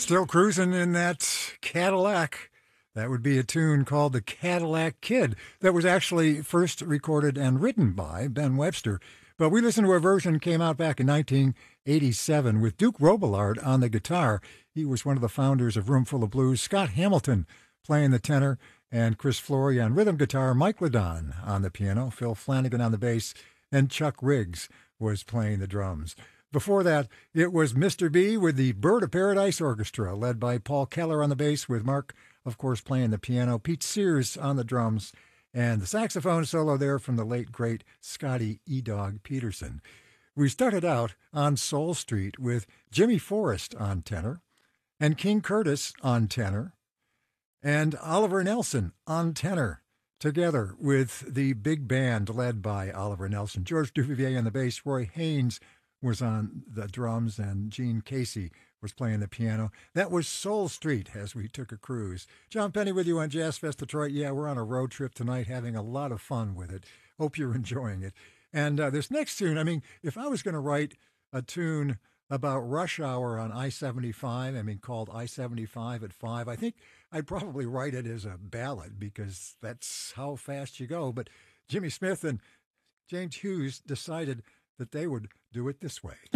Still cruising in that Cadillac. That would be a tune called The Cadillac Kid that was actually first recorded and written by Ben Webster. But we listened to a version that came out back in 1987 with Duke Robillard on the guitar. He was one of the founders of Roomful of Blues. Scott Hamilton playing the tenor and Chris Flory on rhythm guitar, Mike Ladon on the piano, Phil Flanagan on the bass, and Chuck Riggs was playing the drums. Before that, it was Mr. B with the Bird of Paradise Orchestra, led by Paul Keller on the bass, with Mark, of course, playing the piano, Pete Sears on the drums, and the saxophone solo there from the late, great Scotty E-Dog Peterson. We started out on Soul Street with Jimmy Forrest on tenor, and King Curtis on tenor, and Oliver Nelson on tenor, together with the big band led by Oliver Nelson. George Duvivier on the bass, Roy Haynes was on the drums, and Gene Casey was playing the piano. That was Soul Street as we took a cruise. John Penny with you on Jazz Fest Detroit. Yeah, we're on a road trip tonight, having a lot of fun with it. Hope you're enjoying it. And this next tune, I mean, if I was going to write a tune about rush hour on I-75, I mean, called I-75 at 5, I think I'd probably write it as a ballad because that's how fast you go. But Jimmy Smith and James Hughes decided that they would do it this way.